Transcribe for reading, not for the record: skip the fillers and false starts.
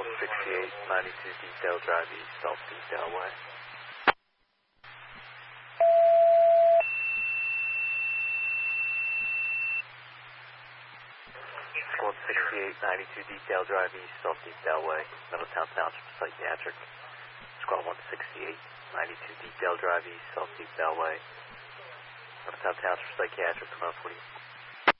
16892 Detail Drive East, off Detail Way. Squad 6892 Detail Drive East, off Detail Way, Middletown Township Psychiatric. Squad 16892 Detail Drive East, off Detail Way, Middletown Township Psychiatric, 1240.